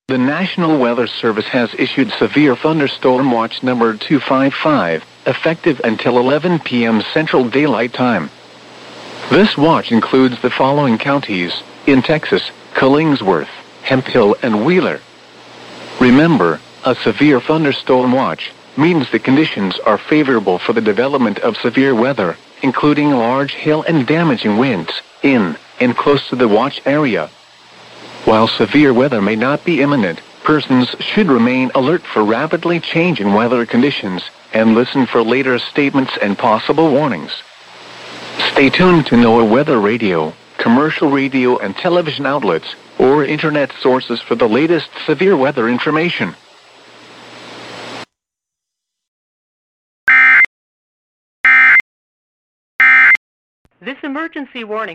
The National Weather Service has issued Severe Thunderstorm Watch number 255, effective until 11 p.m. Central Daylight Time. This watch includes the following counties in Texas: Collingsworth, Hemphill, and Wheeler. Remember, a severe thunderstorm watch means the conditions are favorable for the development of severe weather, including large hail and damaging winds, in and close to the watch area. While severe weather may not be imminent, persons should remain alert for rapidly changing weather conditions and listen for later statements and possible warnings. Stay tuned to NOAA Weather Radio, commercial radio and television outlets, or internet sources for the latest severe weather information. This emergency warning